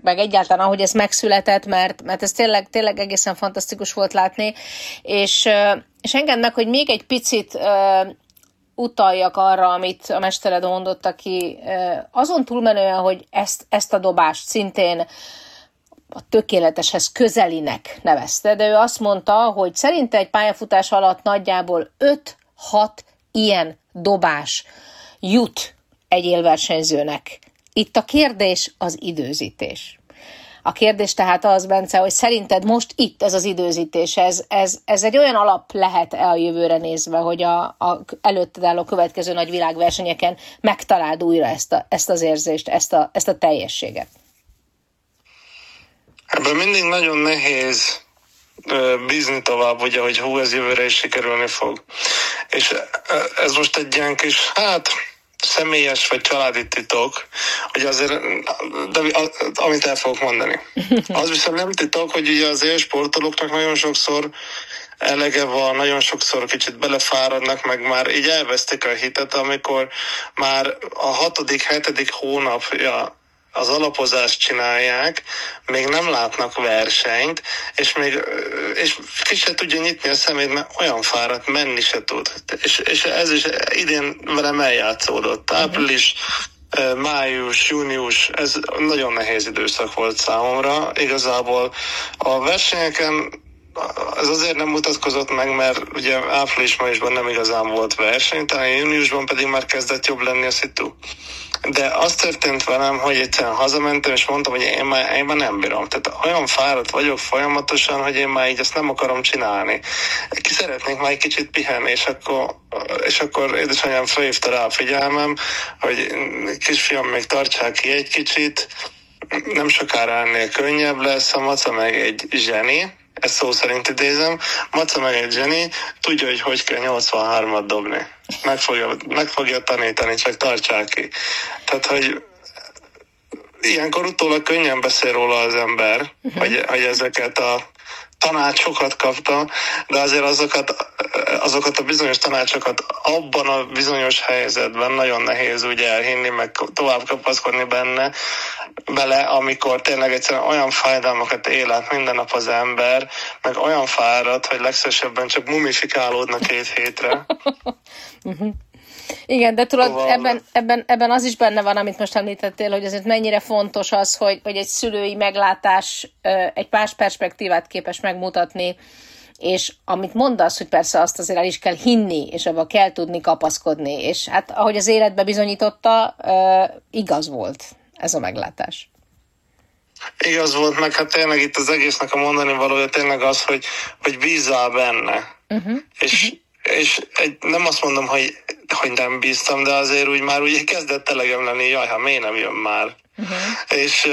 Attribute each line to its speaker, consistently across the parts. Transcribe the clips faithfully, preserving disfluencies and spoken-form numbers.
Speaker 1: meg egyáltalán ahogy ez megszületett, mert, mert ez tényleg, tényleg egészen fantasztikus volt látni, és, és engedd meg, hogy még egy picit uh, utaljak arra, amit a mestered mondott, aki uh, azon túlmenően, hogy ezt, ezt a dobást szintén a tökéleteshez közelinek nevezte, de ő azt mondta, hogy szerinte egy pályafutás alatt nagyjából öt-hat ilyen dobás jut egy élversenyzőnek. Itt a kérdés az időzítés. A kérdés tehát az, Bence, hogy szerinted most itt ez az időzítés, ez, ez, ez egy olyan alap lehet-e a jövőre nézve, hogy a, a előtted álló következő nagy világversenyeken megtaláld újra ezt, a, ezt az érzést, ezt a, ezt a teljességet?
Speaker 2: Ebben mindig nagyon nehéz bízni tovább, ugye, hogy hú, ez jövőre is sikerülni fog. És ez most egy ilyen kis, hát személyes vagy családi titok, hogy azért, de amit el fogok mondani. Az viszont nem titok, hogy ugye az élsportolóknak nagyon sokszor elege van, nagyon sokszor kicsit belefáradnak, meg már így elvesztik a hitet, amikor már a hatodik, hetedik hónapja az alapozást csinálják, még nem látnak versenyt, és még és ki se tudja nyitni a szemét, mert olyan fáradt, menni se tud. És, és ez is idén velem eljátszódott. Április, május, június, ez nagyon nehéz időszak volt számomra. Igazából a versenyeken ez azért nem mutatkozott meg, mert ugye április-májusban nem igazán volt verseny, talán júniusban pedig már kezdett jobb lenni a szitu. De az történt velem, hogy egyszerűen hazamentem, és mondtam, hogy én már, én már nem bírom. Tehát olyan fáradt vagyok folyamatosan, hogy én már így ezt nem akarom csinálni. Ki szeretnék már egy kicsit pihenni, és akkor, és akkor édesanyám felhívta rá a figyelmem, hogy kisfiam, még tartsák ki egy kicsit, nem sokára ennél könnyebb lesz, a maca meg egy zseni, ezt szó szerint idézem, Maca meg egy zseni, tudja, hogy hogy kell nyolcvanhármat dobni. Meg fogja, meg fogja tanítani, csak tartsák ki. Tehát, hogy ilyenkor utólag könnyen beszél róla az ember, uh-huh. hogy, hogy ezeket a tanácsokat kapta, de azért azokat, azokat a bizonyos tanácsokat abban a bizonyos helyzetben nagyon nehéz úgy elhinni, meg tovább kapaszkodni benne, bele, amikor tényleg egyszerűen olyan fájdalmakat él át minden nap az ember, meg olyan fáradt, hogy legszívesebben csak mumifikálódna két hétre.
Speaker 1: uh-huh. Igen, de tudod, szóval... ebben, ebben, ebben az is benne van, amit most említettél, hogy azért mennyire fontos az, hogy, hogy egy szülői meglátás egy más perspektívát képes megmutatni, és amit mondasz, hogy persze azt azért el is kell hinni, és abban kell tudni kapaszkodni, és hát ahogy az életbe bizonyította, igaz volt ez a meglátás.
Speaker 2: Igaz volt, meg hát tényleg itt az egésznek a mondani valója tényleg az, hogy, hogy bízzál benne. Uh-huh. És, uh-huh. és egy, nem azt mondom, hogy, hogy nem bíztam, de azért úgy már úgy kezdett elegem lenni, jaj, ha miért nem jön már. Uh-huh. És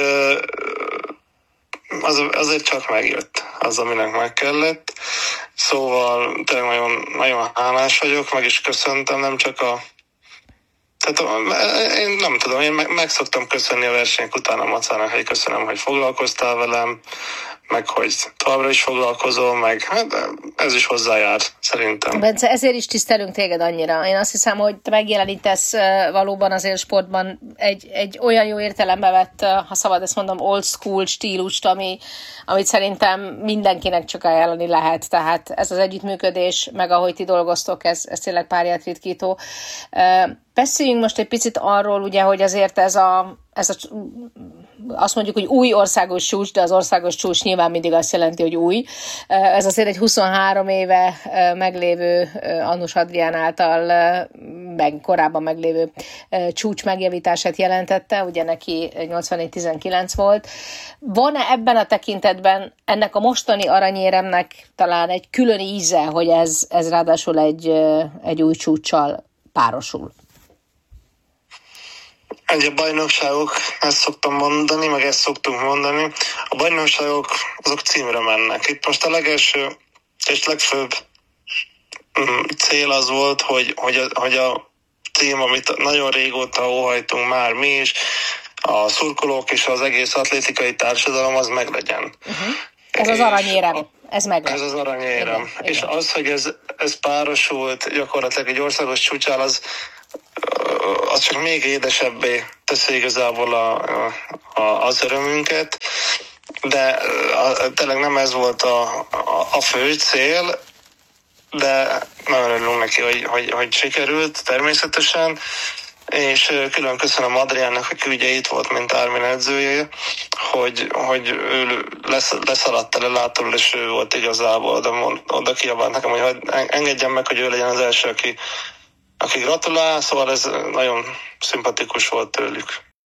Speaker 2: az, azért csak megjött az, aminek meg kellett. Szóval tényleg nagyon, nagyon hálás vagyok, meg is köszöntem, nem csak a Tehát én nem tudom, én meg, meg szoktam köszönni a versenyek után a Macának, hogy köszönöm, hogy foglalkoztál velem, meg hogy továbbra is foglalkozol, meg hát ez is hozzájár, szerintem.
Speaker 1: Bence, ezért is tisztelünk téged annyira. Én azt hiszem, hogy te megjelenítesz valóban az élsportban egy, egy olyan jó értelembe vett, ha szabad ezt mondom, old school stílust, ami, amit szerintem mindenkinek csak ajánlani lehet. Tehát ez az együttműködés, meg ahogy ti dolgoztok, ez, ez tényleg párját ritkító. Beszéljünk most egy picit arról, ugye, hogy azért ez a, ez a azt mondjuk, hogy új országos csúcs, de az országos csúcs nyilván mindig azt jelenti, hogy új. Ez azért egy huszonhárom éve meglévő Annus Adrián által meg korábban meglévő csúcs megjavítását jelentette, ugye neki nyolcvannégy tizenkilenc volt. Van-e ebben a tekintetben ennek a mostani aranyéremnek talán egy külön íze, hogy ez, ez ráadásul egy, egy új csúccsal párosul?
Speaker 2: Egy a bajnokságok, ezt szoktam mondani, meg ezt szoktunk mondani, a bajnokságok azok címre mennek. Itt most a legelső és legfőbb cél az volt, hogy, hogy, a, hogy a cím, amit nagyon régóta óhajtunk már mi is, a szurkolók és az egész atlétikai társadalom az meglegyen. Uh-huh.
Speaker 1: Ez az aranyérem, ez meg.
Speaker 2: Ez az aranyérem.
Speaker 1: Igen,
Speaker 2: és
Speaker 1: igen.
Speaker 2: az, hogy ez, ez párosult gyakorlatilag egy országos csúcsál, az, az csak még édesebbé teszi igazából a, a, az örömünket, de a, tényleg nem ez volt a, a, a fő cél, de nagyon örülünk neki, hogy, hogy, hogy sikerült természetesen, és külön köszönöm Adriánnak, aki ugye itt volt, mint Armin edzője, hogy, hogy ő lesz, leszaladt el látóról, és ő volt igazából, oda, oda kiabált nekem, hogy engedjem meg, hogy ő legyen az első, aki, aki gratulál, szóval ez nagyon szimpatikus volt tőlük.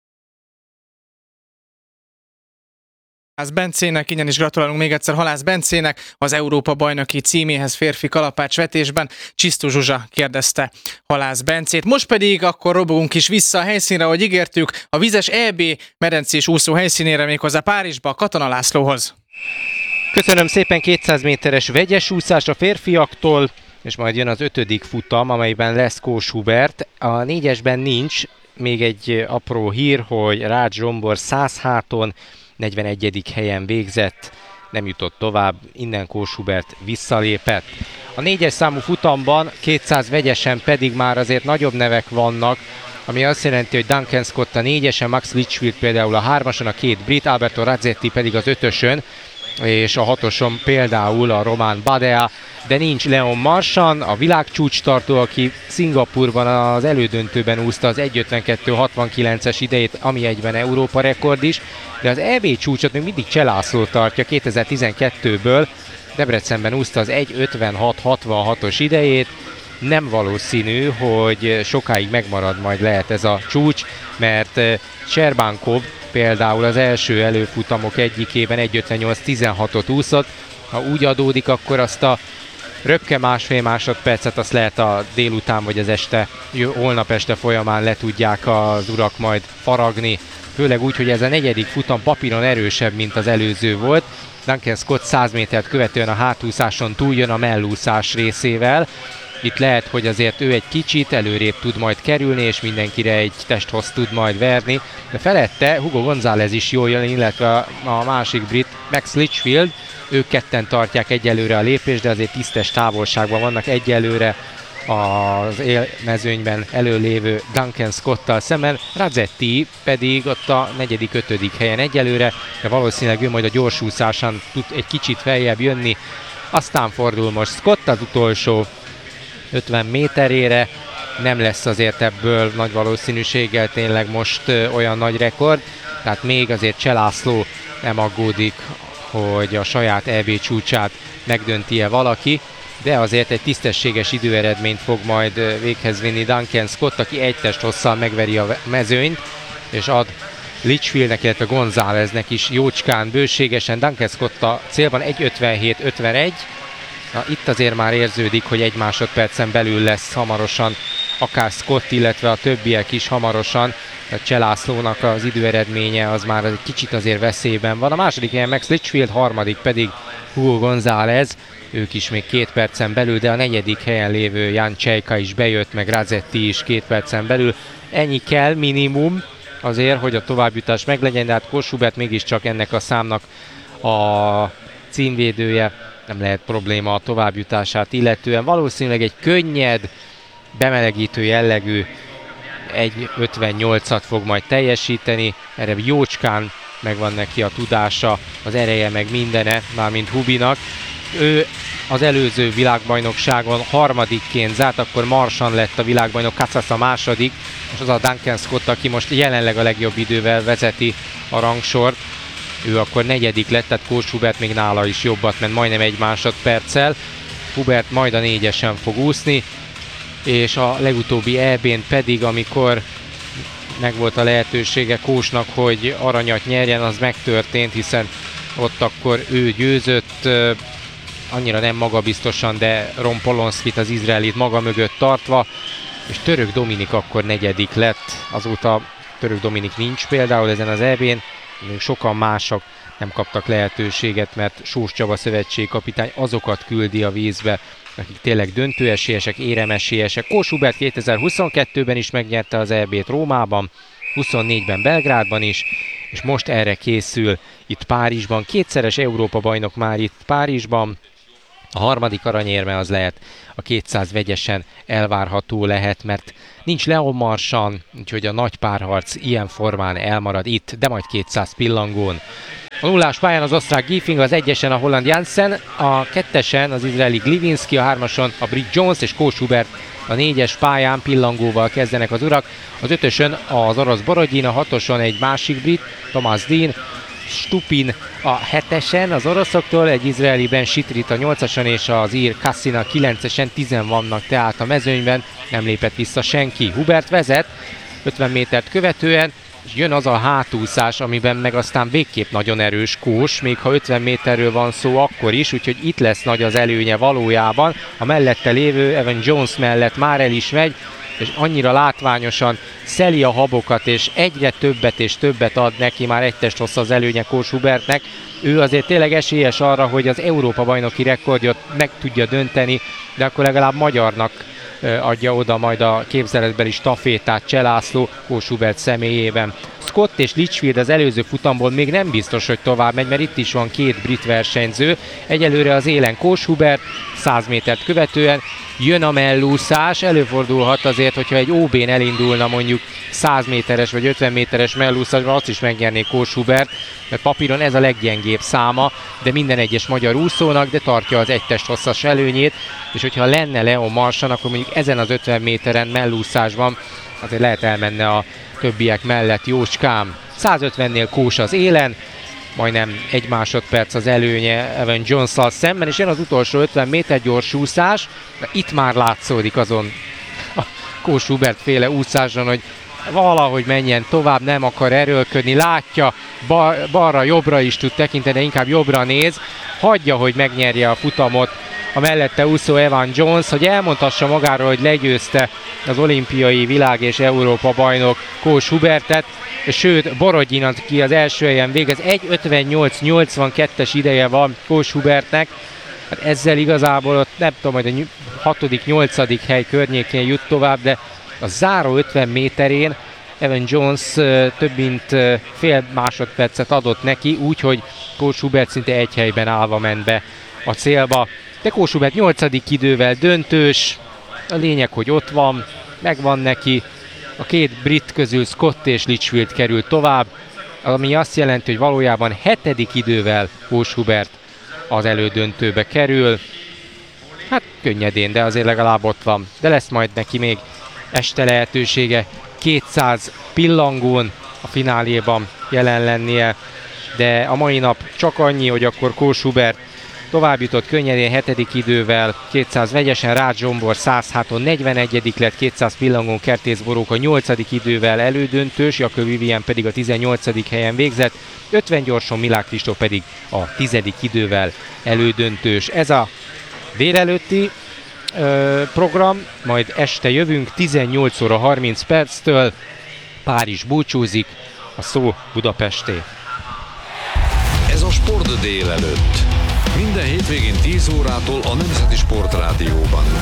Speaker 3: Halász Bencének, innen is gratulálunk még egyszer Halász Bencének az Európa bajnoki címéhez férfi kalapácsvetésben. Csisztó Zsuzsa kérdezte Halász Bencét. Most pedig akkor robogunk is vissza a helyszínre, ahogy ígértük, a vizes é bé medencés úszó helyszínére, méghozzá Párizsba, Katona Lászlóhoz.
Speaker 4: Köszönöm szépen, kétszáz méteres vegyes úszás a férfiaktól, és majd jön az ötödik futam, amelyben lesz Kós Hubert. A négyesben nincs, még egy apró hír, hogy Rácz Zsombor száz háton negyvenegyedik helyen végzett, nem jutott tovább, innen Kós Hubert visszalépett. A négyes számú futamban, kétszáz vegyesen pedig már azért nagyobb nevek vannak, ami azt jelenti, hogy Duncan Scott a négyesen, Max Litchfield például a hármason, a két brit, Alberto Razzetti pedig az ötösön, és a hatoson például a román Badea, de nincs Leon Marchand, a világcsúcstartó, aki Szingapurban az elődöntőben úszta az egy ötvenkettő hatvankilences idejét, ami egyben Európa rekord is, de az é bé csúcsot még mindig Cseh László tartja kétezer-tizenkettőből, Debrecenben úszta az egy ötvenhat hatvanhatos idejét. Nem valószínű, hogy sokáig megmarad majd lehet ez a csúcs, mert Cserbankov például az első előfutamok egyikében egy ötvennyolc tizenhatot úszott. Ha úgy adódik, akkor azt a röpke másfél másodpercet azt lehet a délután vagy az este, holnap este folyamán le tudják az urak majd faragni. Főleg úgy, hogy ez a negyedik futam papíron erősebb, mint az előző volt. Duncan Scott száz métert követően a hátúszáson túljön a mellúszás részével. Itt lehet, hogy azért ő egy kicsit előrébb tud majd kerülni, és mindenkire egy testhoz tud majd verni. De felette Hugo González is jól jön, illetve a másik brit, Max Litchfield. Ők ketten tartják egyelőre a lépést, de azért tisztes távolságban vannak egyelőre az élmezőnyben előlévő Duncan Scottal szemben. Razzetti pedig ott a negyedik, ötödik helyen egyelőre, de valószínűleg ő majd a gyorsúszáson tud egy kicsit feljebb jönni. Aztán fordul most Scott az utolsó ötven méterére, nem lesz azért ebből nagy valószínűséggel tényleg most olyan nagy rekord, tehát még azért Cseh László nem aggódik, hogy a saját é bé csúcsát megdönti-e valaki, de azért egy tisztességes időeredményt fog majd véghez vinni Duncan Scott, aki egy test hosszal megveri a mezőnyt, és ad Litchfieldnek, illetve Gonzáleznek is jócskán, bőségesen. Duncan Scott a célban egy ötvenhét ötvenegy. Na, itt azért már érződik, hogy egy másodpercen belül lesz hamarosan akár Scott, illetve a többiek is hamarosan. Tehát Cseh Lászlónak az időeredménye az már egy kicsit azért veszélyben van. A második helyen Max Litchfield, harmadik pedig Hugo González, ők is még két percen belül, de a negyedik helyen lévő Jan Csejka is bejött, meg Razzetti is két percen belül. Ennyi kell minimum azért, hogy a továbbjutás meglegyen, de hát Kós Hubert mégiscsak ennek a számnak a címvédője, nem lehet probléma a továbbjutását illetően. Valószínűleg egy könnyed, bemelegítő jellegű egy ötvennyolcat fog majd teljesíteni, erre jócskán megvan neki a tudása, az ereje meg mindene, mármint Hubinak. Ő az előző világbajnokságon harmadikként zárt, akkor Marchand lett a világbajnok, Casas a második, és az a Duncan Scott, aki most jelenleg a legjobb idővel vezeti a rangsort. Ő akkor negyedik lett, tehát Kós Hubert még nála is jobbat ment, majdnem egy másodperccel. Hubert majd a négyesen fog úszni, és a legutóbbi é bén pedig, amikor megvolt a lehetősége Kósnak, hogy aranyat nyerjen, az megtörtént, hiszen ott akkor ő győzött, annyira nem magabiztosan, de Ron Polonskit, az izraelit maga mögött tartva, és Török Dominik akkor negyedik lett. Azóta Török Dominik nincs például ezen az é bén, még sokan mások nem kaptak lehetőséget, mert Sós Csaba szövetségkapitány azokat küldi a vízbe, akik tényleg döntőesélyesek, éremesélyesek. Kós Hubert kétezer-huszonkettőben is megnyerte az é bét Rómában, huszonnégyben Belgrádban is, és most erre készül itt Párizsban. Kétszeres Európa-bajnok már itt Párizsban. A harmadik aranyérme az lehet a kétszáz vegyesen elvárható lehet, mert nincs Leon Marchand, úgyhogy a nagy párharc ilyen formán elmarad itt, de majd kétszáz pillangón. A nullás pályán az osztrák Giefing, az egyesen a holland Janssen, a kettesen az izraeli Gliwinski, a hármason a brit Jones és Kós Hubert. A négyes pályán pillangóval kezdenek az urak, az ötösön az orosz Borodin, a hatoson egy másik brit, Thomas Dean, Stupin a hetesen az oroszoktól, egy izraeli Ben Shitrit a nyolcason és az ír Kassin a kilencesen, tizen vannak tehát a mezőnyben, nem lépett vissza senki. Hubert vezet ötven métert követően, és jön az a hátúszás, amiben meg aztán végképp nagyon erős Kós, még ha ötven méterről van szó akkor is, úgyhogy itt lesz nagy az előnye valójában. A mellette lévő Evan Jones mellett már el is megy, és annyira látványosan szeli a habokat, és egyre többet és többet ad neki, már egy test hossz az előnye Kós Hubertnek. Ő azért tényleg esélyes arra, hogy az Európa-bajnoki rekordjot meg tudja dönteni, de akkor legalább magyarnak adja oda majd a képzeletbeli stafétát Cseh László Kós Hubert személyében. Scott és Litchfield az előző futamból még nem biztos, hogy tovább megy, mert itt is van két brit versenyző. Egyelőre az élen Kós Hubert, száz métert követően jön a mellúszás, előfordulhat azért, hogyha egy ó bén elindulna mondjuk száz méteres vagy ötven méteres mellúszásban, azt is megnyerné Kós Hubert, mert papíron ez a leggyengébb száma, de minden egyes magyar úszónak, de tartja az egy test hosszas előnyét, és hogyha lenne Leon Marchand, akkor mondjuk ezen az ötven méteren mellúszásban azért lehet elmenne a többiek mellett jócskám. száz ötvennél Kós az élen, majdnem egy másodperc az előnye Evan Jones-szal szemben, és jön az utolsó ötven méter gyors úszás, de itt már látszódik azon a Kós Hubert féle úszáson, hogy valahogy menjen tovább, nem akar erőlködni, látja, bar, balra, jobbra is tud tekinteni, de inkább jobbra néz, hagyja, hogy megnyerje a futamot a mellette úszó Evan Jones, hogy elmondhassa magáról, hogy legyőzte az olimpiai világ és Európa bajnok Kós Hubertet, sőt Borodin, aki az első helyen végez, egy ötvennyolc nyolcvankettes ideje van Kós Hubertnek, hát ezzel igazából ott nem tudom, hogy a hatodik nyolcadik hely környékén jut tovább, de a záró ötven méterén Evan Jones több mint fél másodpercet adott neki, úgyhogy Kós Hubert szinte egy helyben állva ment be a célba. De Kós Hubert nyolcadik idővel döntős, a lényeg, hogy ott van, megvan neki. A két brit közül Scott és Litchfield került tovább, ami azt jelenti, hogy valójában hetedik idővel Kós Hubert az elődöntőbe kerül. Hát könnyedén, de azért legalább ott van. De lesz majd neki még este lehetősége kétszáz pillangón a fináléban jelen lennie, de a mai nap csak annyi, hogy akkor Kós Hubert tovább jutott könnyedén hetedik idővel, kétszáz vegyesen, Rácz Zsombor száz háton negyvenegyedik lett, kétszáz pillangón Kertész Boróka nyolcadik idővel elődöntős, Jakab Vivien pedig a tizennyolcadik helyen végzett, ötven gyorson Milák Kristóf pedig a tizedik idővel elődöntős. Ez a délelőtti ö, program, majd este jövünk tizennyolc óra harminc perctől, Párizs búcsúzik, a szó Budapesté.
Speaker 5: Ez a Sport délelőtt. Minden hétvégén tíz órától a Nemzeti Sportrádióban.